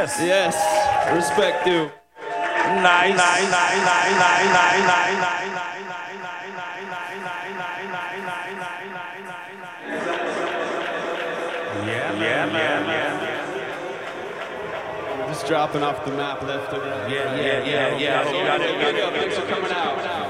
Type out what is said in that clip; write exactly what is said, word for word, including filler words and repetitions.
Yes. Yes. Respect due. Nice. Nice. Nice. Nice. Nice. Nice. Nice. Yeah, yeah, man, yeah. Just dropping off the map left and right. Yeah, yeah, yeah, yeah. Thanks for coming out.